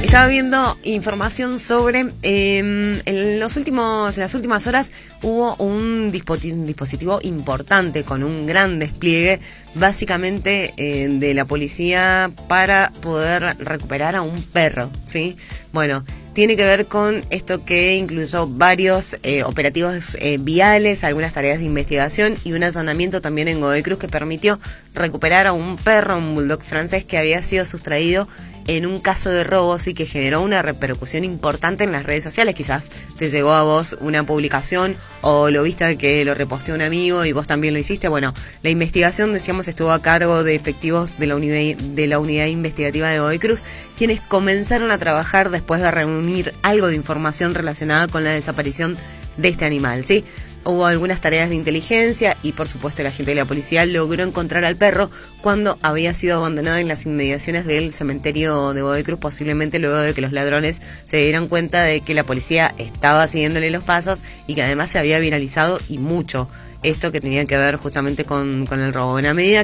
Estaba viendo información sobre en las últimas horas hubo un dispositivo importante con un gran despliegue básicamente de la policía para poder recuperar a un perro, ¿sí? Bueno, tiene que ver con esto que incluyó varios operativos viales, algunas tareas de investigación y un allanamiento también en Godoy Cruz que permitió recuperar a un perro, un bulldog francés que había sido sustraído en un caso de robos y que generó una repercusión importante en las redes sociales. Quizás te llegó a vos una publicación o lo viste que lo reposteó un amigo y vos también lo hiciste. Bueno, la investigación, decíamos, estuvo a cargo de efectivos de la unidad investigativa de Godoy Cruz, quienes comenzaron a trabajar después de reunir algo de información relacionada con la desaparición de este animal, ¿sí? Hubo algunas tareas de inteligencia y por supuesto la gente de la policía logró encontrar al perro cuando había sido abandonado en las inmediaciones del cementerio de Godoy Cruz, posiblemente luego de que los ladrones se dieran cuenta de que la policía estaba siguiéndole los pasos y que además se había viralizado y mucho esto que tenía que ver justamente con el robo. En a medida